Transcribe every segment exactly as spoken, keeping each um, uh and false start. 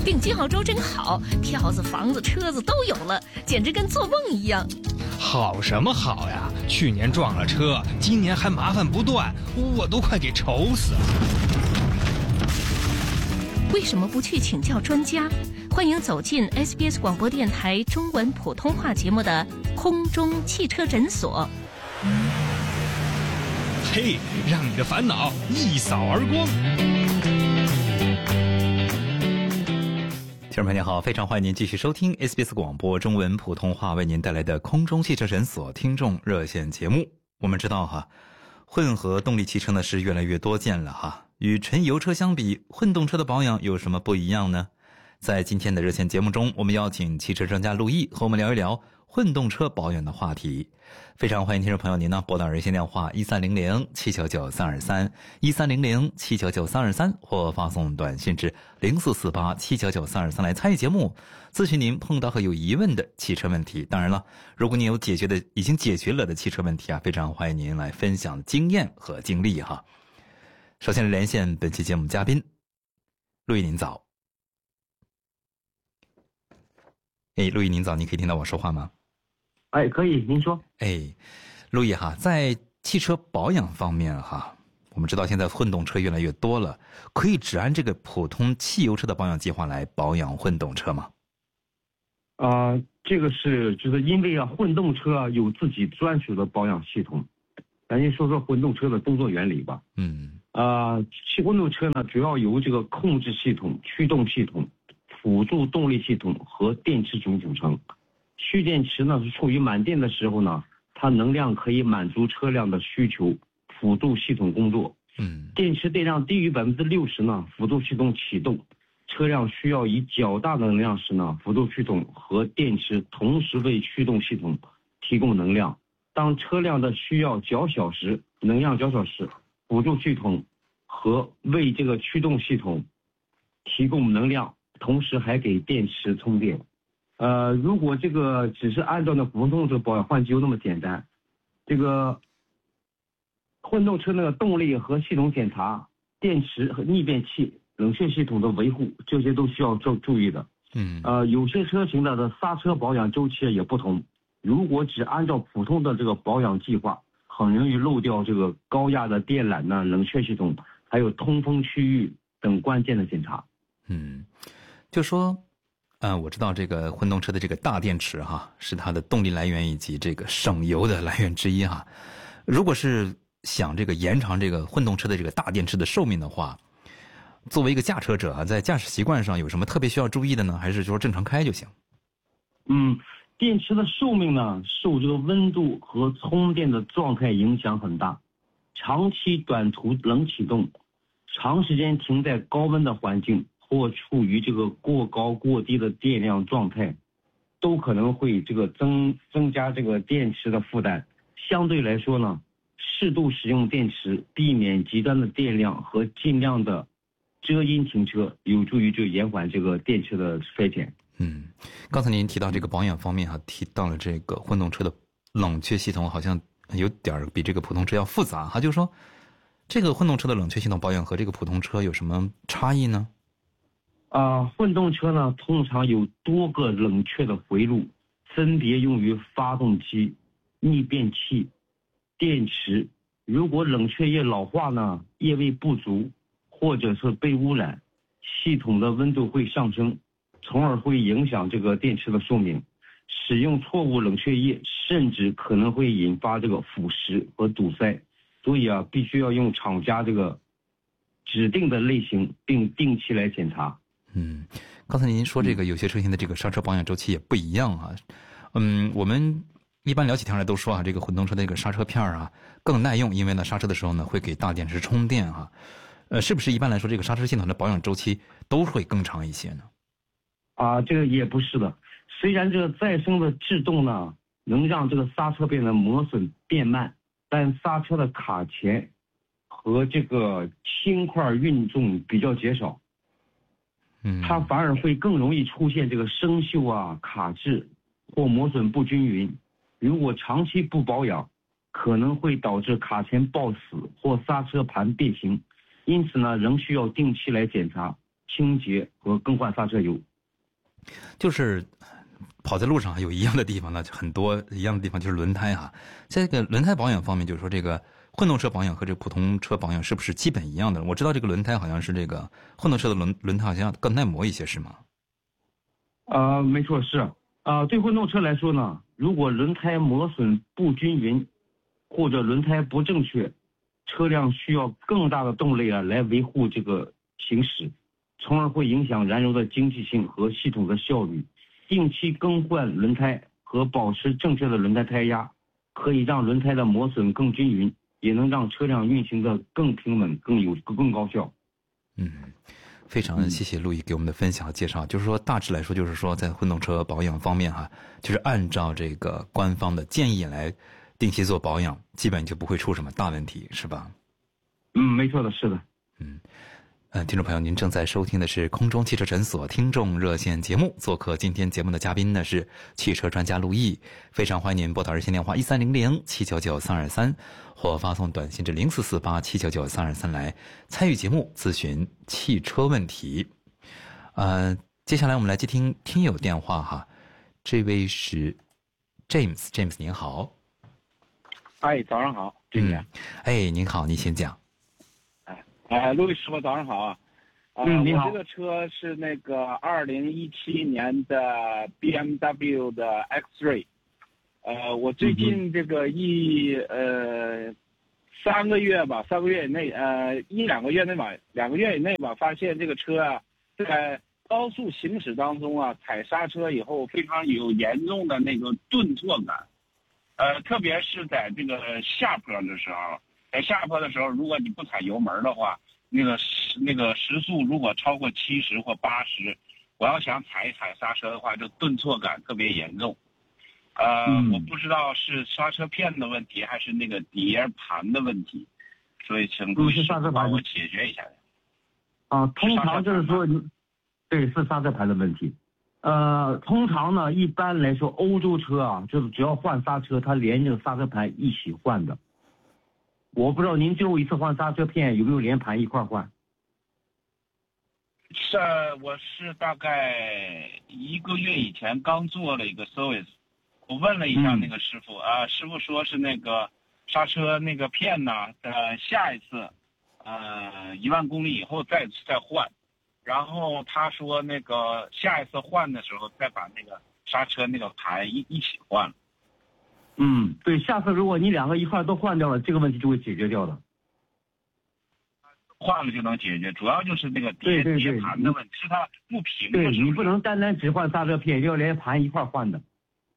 订金澳洲真好，票子、房子、车子都有了，简直跟做梦一样。 好什么好呀？去年撞了车，今年还麻烦不断，我都快给愁死了。 为什么不去请教专家？欢迎走进 S B S 广播电台中文普通话节目的空中汽车诊所。 嘿，让你的烦恼一扫而光。 听众朋友好，非常欢迎您继续收听 S B S 广播中文普通话为您带来的空中汽车诊所听众热线节目。我们知道哈，混合动力汽车呢是越来越多见了哈。与纯油车相比，混动车的保养有什么不一样呢？在今天的热线节目中，我们邀请汽车专家陆毅和我们聊一聊混动车保养的话题。非常欢迎听众朋友您呢拨打热线电话一三零零七九九三二三一三零零七九九三二三，或发送短信至零四四八七九九三二三来参与节目，咨询您碰到和有疑问的汽车问题。当然了，如果您有解决的已经解决了的汽车问题啊，非常欢迎您来分享经验和经历哈。首先连线本期节目嘉宾陆毅，您早。哎，陆毅您早，你可以听到我说话吗？ 哎，可以，您说。 哎，陆毅哈，在汽车保养方面哈，我们知道现在混动车越来越多了，可以只按这个普通汽油车的保养计划来保养混动车吗？ 啊、呃，这个是就是因为啊，混动车啊有自己专属的保养系统。咱先说说混动车的工作原理吧。 嗯。 呃，汽混动车呢，主要由这个控制系统、驱动系统、辅助动力系统和电池组组成。蓄电池呢是处于满电的时候呢，它能量可以满足车辆的需求，辅助系统工作。 嗯， 电池电量低于百分之六十呢，辅助系统启动。车辆需要以较大的能量时呢，辅助系统和电池同时为驱动系统提供能量。当车辆的需要较小时，能量较小时，辅助系统和为这个驱动系统提供能量，同时还给电池充电。呃，如果这个只是按照那普通这个保养换机油那么简单，这个混动车那个动力和系统检查、电池和逆变器、冷却系统的维护，这些都需要注注意的。 嗯， 呃，有些车型的的刹车保养周期也不同，如果只按照普通的这个保养计划，很容易漏掉这个高压的电缆呢、冷却系统，还有通风区域等关键的检查。 嗯，就说。呃，我知道这个混动车的这个大电池哈，是它的动力来源以及这个省油的来源之一哈。如果是想这个延长这个混动车的这个大电池的寿命的话，作为一个驾车者啊，在驾驶习惯上有什么特别需要注意的呢？还是说正常开就行？ 嗯，电池的寿命呢，受这个温度和充电的状态影响很大。长期短途冷启动，长时间停在高温的环境，或处于这个过高过低的电量状态，都可能会这个增增加这个电池的负担。相对来说呢，适度使用电池，避免极端的电量和尽量的遮阴停车，有助于就延缓这个电池的衰减。 嗯，刚才您提到这个保养方面哈，提到了这个混动车的冷却系统好像有点比这个普通车要复杂哈，就是说这个混动车的冷却系统保养和这个普通车有什么差异呢？ 啊、呃，混动车呢，通常有多个冷却的回路，分别用于发动机、逆变器、电池。如果冷却液老化呢，液位不足，或者是被污染，系统的温度会上升，从而会影响这个电池的寿命。使用错误冷却液，甚至可能会引发这个腐蚀和堵塞。所以啊，必须要用厂家这个指定的类型，并定期来检查。 嗯，刚才您说这个有些车型的这个刹车保养周期也不一样啊。嗯，我们一般聊起天来都说啊，这个混动车的这个刹车片啊更耐用，因为呢刹车的时候呢会给大电池充电啊。呃，是不是一般来说这个刹车系统的保养周期都会更长一些呢？ 啊，这个也不是的。虽然这个再生的制动呢能让这个刹车片的磨损变慢，但刹车的卡钳和这个轻块运重比较减少。 嗯， 它反而会更容易出现这个生锈啊、卡滞或磨损不均匀。如果长期不保养，可能会导致卡钳抱死或刹车盘变形。因此呢，仍需要定期来检查， 清洁和更换刹车油。 就是跑在路上有一样的地方呢，很多一样的地方就是轮胎哈。在这个轮胎保养方面，就是说这个混动车保养和这个普通车保养是不是基本一样的？我知道这个轮胎好像是这个混动车的轮轮胎好像更耐磨一些，是吗？ 呃，没错，是啊、呃。对混动车来说呢，如果轮胎磨损不均匀，或者轮胎不正确，车辆需要更大的动力啊来维护这个行驶，从而会影响燃油的经济性和系统的效率。定期更换轮胎和保持正确的轮胎胎压，可以让轮胎的磨损更均匀，也能让车辆运行的更平稳、更有更高效。 嗯，非常谢谢陆毅给我们的分享和介绍。就是说，大致来说，就是说在混动车保养方面哈，就是按照这个官方的建议来定期做保养，基本就不会出什么大问题，是吧？ 嗯，没错的，是的。 嗯。呃，听众朋友，您正在收听的是空中汽车诊所听众热线节目。做客今天节目的嘉宾呢是汽车专家陆毅，非常欢迎您拨打热线电话一三零零七九九三二三，或发送短信至零四四八七九九三二三来参与节目咨询汽车问题。呃，接下来我们来接听听友电话哈，这位是 James，James James, 您好。 哎，早上好，这边、 嗯。哎，您好，您先讲。 哎，陆毅师傅，早上好啊！呃、 嗯，你好。 我这个车是那个二零一七年的 B M W 的 X-Ray， 呃，我最近这个一呃三个月吧，三个月以内，呃一两个月内吧，两个月以内吧，发现这个车啊，在高速行驶当中啊，踩刹车以后非常有严重的那个顿挫感，呃，特别是在这个下坡的时候。在下坡的时候，如果你不踩油门的话，那个时那个时速如果超过七十或八十，我要想踩一踩刹车的话，就顿挫感特别严重。呃，嗯、我不知道是刹车片的问题还是那个碟盘的问题，所以请陆师傅帮我解决一下。 啊，通常就是说，对，是刹车盘的问题。呃，通常呢，一般来说，欧洲车啊，就是只要换刹车，它连这个刹车盘一起换的。我不知道您最后一次换刹车片有没有连盘一块换？ 是，我是大概一个月以前刚做了一个 service， 我问了一下那个师傅、嗯、啊，师傅说是那个刹车那个片呢，呃，下一次，呃，一万公里以后再再换，然后他说那个下一次换的时候再把那个刹车那个盘一一起换了。 嗯，对，下次如果你两个一块都换掉了，这个问题就会解决掉的。 换了就能解决，主要就是那个碟碟盘的问题，是它不平。 对，你不能单单只换刹车片，要连盘一块换的。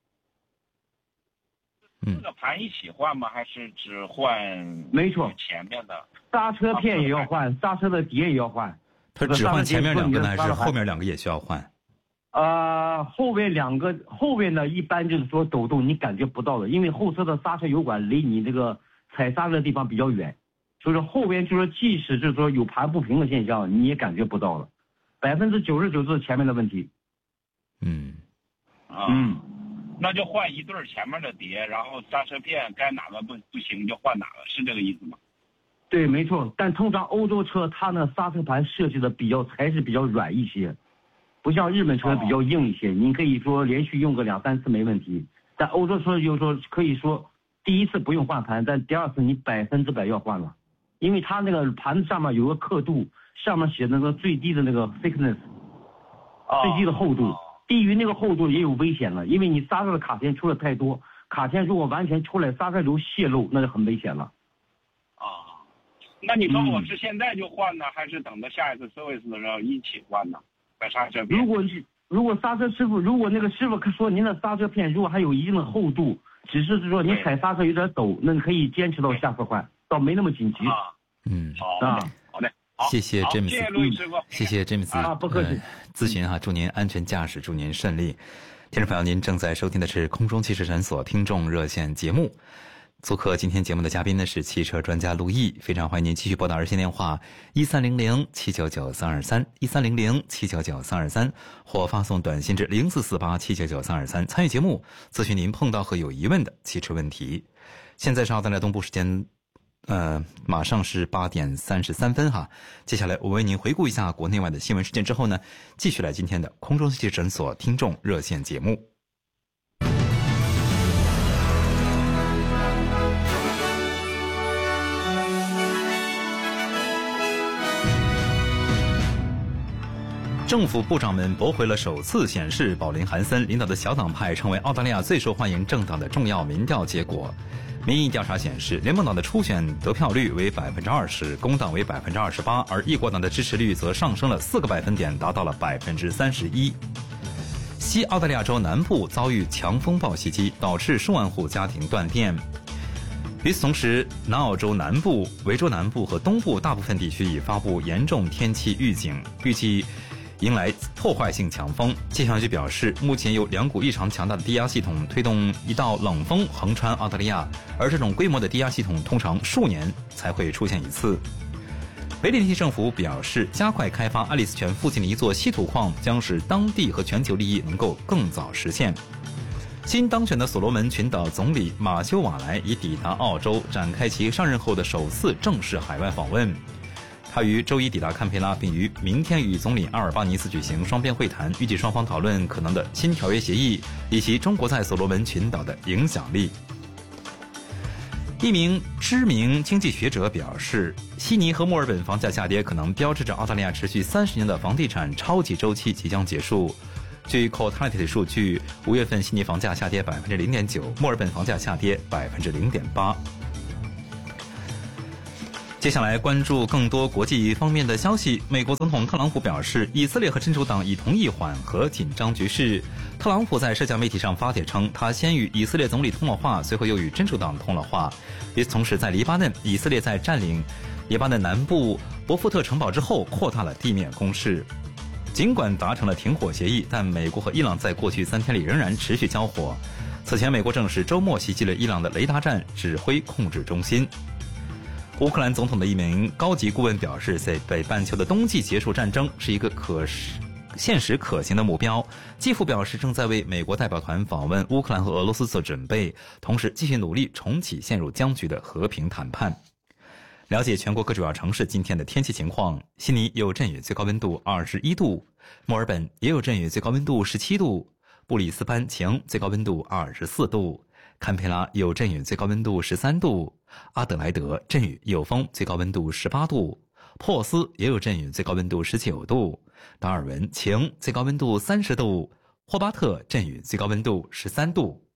嗯， 这个盘一起换吗？还是只换？ 没错， 前面的刹车片也要换，刹车的碟也要换。 它只换前面两个呢，还是后面两个也需要换？ 呃，后边两个后边的一般就是说抖动你感觉不到的，因为后车的刹车油管离你这个踩刹车的地方比较远，所以说后边就是即使就是说有盘不平的现象，你也感觉不到了。百分之九十九是前面的问题。 嗯， 啊，嗯，那就换一对前面的碟，然后刹车片该哪个不不行就换哪个，是这个意思吗？ 对，没错。但通常欧洲车它呢刹车盘设计的比较还是比较软一些。不像日本车比较硬一些，您可以说连续用个两三次没问题。但欧洲车就是说可以说第一次不用换盘，但第二次你百分之百要换了，因为它那个盘子上面有个刻度，上面写那个最低的那个 thickness， 最低的厚度，低于那个厚度也有危险了，因为你刹车的卡钿出的太多，卡钿如果完全出来刹车流泄漏，那就很危险了。 啊，那你说我是现在就换呢，嗯、还是等到下一次 service 的时候一起换呢？如果如果刹车师傅，如果那个师傅说您的刹车片如果还有一定的厚度，只是说你踩刹车有点抖，那你可以坚持到下次换，倒没那么紧急。 啊、 嗯， 好的，好的， 谢谢詹姆斯， 谢谢陆毅师傅， 谢谢詹姆斯啊，不客气。 呃、咨询哈，祝您安全驾驶，祝您顺利。听众朋友，您正在收听的是空中汽车诊所听众热线节目。做客今天节目的嘉宾呢是汽车专家陆毅，非常欢迎您继续拨打热线电话一三零零七九九三二三一三零零七九九三二三，或发送短信至零四四八七九九三二三参与节目，咨询您碰到和有疑问的汽车问题。现在是澳大利亚东部时间呃，马上是八点三十三分哈。接下来我为您回顾一下国内外的新闻事件之后呢，继续来今天的空中汽车诊所听众热线节目。政府部长们驳回了首次显示保林·韩森领导的小党派成为澳大利亚最受欢迎政党的重要民调结果。民意调查显示，联盟党的初选得票率为百分之二十，工党为百分之二十八，而异国党的支持率则上升了四个百分点，达到了百分之三十一。西澳大利亚州南部遭遇强风暴袭击，导致数万户家庭断电。与此同时，南澳洲南部、维州南部和东部大部分地区已发布严重天气预警，预计迎来破坏性强风。气象局表示，目前有两股异常强大的低压系统推动一道冷风横穿澳大利亚，而这种规模的低压系统通常数年才会出现一次。维利尼政府表示，加快开发爱丽丝泉附近的一座稀土矿，将使当地和全球利益能够更早实现。新当选的所罗门群岛总理马修瓦莱已抵达澳洲，展开其上任后的首次正式海外访问。他于周一抵达堪培拉，并于明天与总理阿尔巴尼斯举行双边会谈，预计双方讨论可能的新条约协议以及中国在所罗门群岛的影响力。一名知名经济学者表示，悉尼和墨尔本房价下跌可能标志着澳大利亚持续三十年的房地产超级周期即将结束。据 Cotality 的数据，五月份悉尼房价下跌百分之零点九，墨尔本房价下跌百分之零点八。接下来关注更多国际方面的消息。美国总统特朗普表示，以色列和真主党已同意缓和紧张局势。特朗普在社交媒体上发帖称，他先与以色列总理通了话，随后又与真主党通了话。与此同时，在黎巴嫩，以色列在占领黎巴嫩南部博福特城堡之后，扩大了地面攻势。尽管达成了停火协议，但美国和伊朗在过去三天里仍然持续交火。此前，美国证实周末袭击了伊朗的雷达站指挥控制中心。乌克兰总统的一名高级顾问表示，在北半球的冬季结束战争是一个可现实可行的目标。基辅表示正在为美国代表团访问乌克兰和俄罗斯做准备，同时继续努力重启陷入僵局的和平谈判。了解全国各主要城市今天的天气情况：悉尼有阵雨，最高温度二十一度；墨尔本也有阵雨，最高温度十七度；布里斯班晴，最高温度二十四度；堪培拉有阵雨，最高温度十三度；阿德莱德阵雨有风，最高温度十八度；珀斯也有阵雨，最高温度十九度；达尔文晴，最高温度三十度；霍巴特阵雨，最高温度十三度。